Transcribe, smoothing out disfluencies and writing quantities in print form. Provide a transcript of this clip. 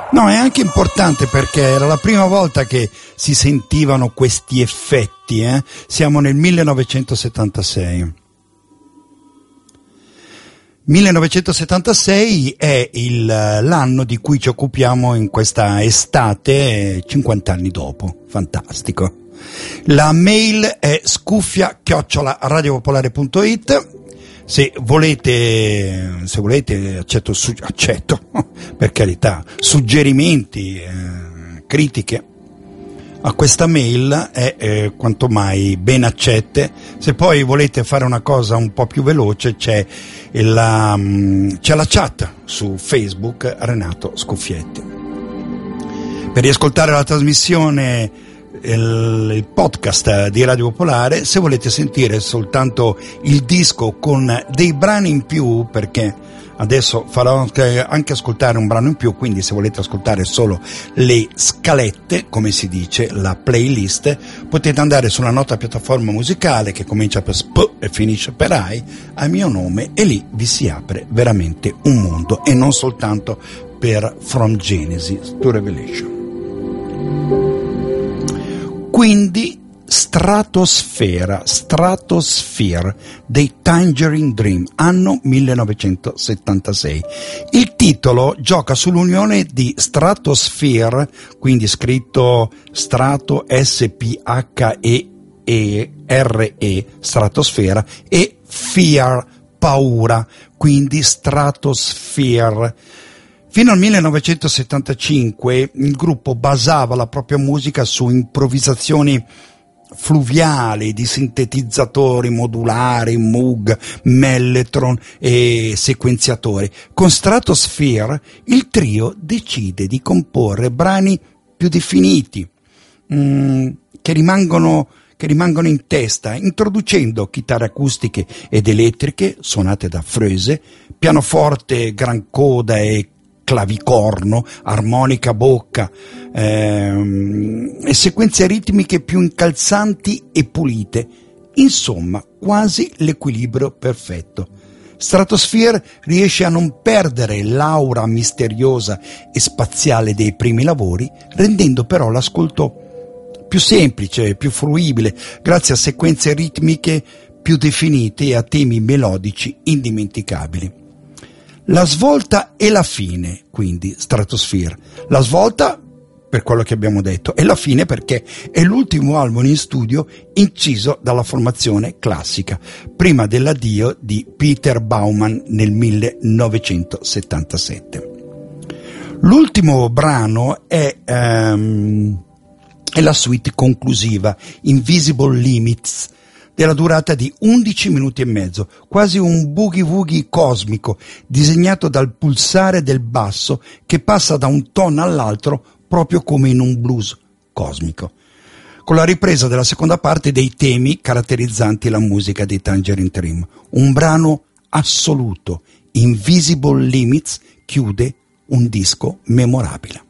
No, è anche importante perché era la prima volta che si sentivano questi effetti, Siamo nel 1976. 1976 è l'anno di cui ci occupiamo in questa estate, 50 anni dopo. Fantastico. La mail è scuffia@radiopopolare.it. Se volete accetto, per carità, suggerimenti, critiche a questa mail è quanto mai ben accette. Se poi volete fare una cosa un po' più veloce, c'è la chat su Facebook Renato Scuffietti. Per riascoltare la trasmissione, il podcast di Radio Popolare, se volete sentire soltanto il disco con dei brani in più, perché adesso farò anche ascoltare un brano in più, quindi se volete ascoltare solo le scalette, come si dice, la playlist, potete andare sulla nota piattaforma musicale che comincia per SP e finisce per AI, a mio nome, e lì vi si apre veramente un mondo, e non soltanto per From Genesis to Revelation. Quindi Stratosphere dei Tangerine Dream, anno 1976. Il titolo gioca sull'unione di Stratosphere, quindi scritto Strato S-P-H-E-R-E, stratosfera, e Fear, paura, quindi Stratosphere. Fino al 1975 il gruppo basava la propria musica su improvvisazioni fluviali di sintetizzatori modulari, Moog, Mellotron e sequenziatori. Con Stratosphere il trio decide di comporre brani più definiti, che rimangono in testa, introducendo chitarre acustiche ed elettriche suonate da Freuse, pianoforte gran coda e clavicorno, armonica a bocca, e sequenze ritmiche più incalzanti e pulite. Insomma, quasi l'equilibrio perfetto. Stratosphere riesce a non perdere l'aura misteriosa e spaziale dei primi lavori, rendendo però l'ascolto più semplice, più fruibile, grazie a sequenze ritmiche più definite e a temi melodici indimenticabili. La svolta e la fine, quindi, Stratosphere. La svolta, per quello che abbiamo detto, e la fine perché è l'ultimo album in studio inciso dalla formazione classica, prima dell'addio di Peter Baumann nel 1977. L'ultimo brano è la suite conclusiva, Invisible Limits, della durata di 11 minuti e mezzo, quasi un boogie-woogie cosmico, disegnato dal pulsare del basso che passa da un tono all'altro proprio come in un blues cosmico, con la ripresa della seconda parte dei temi caratterizzanti la musica dei Tangerine Dream. Un brano assoluto, Invisible Limits, chiude un disco memorabile.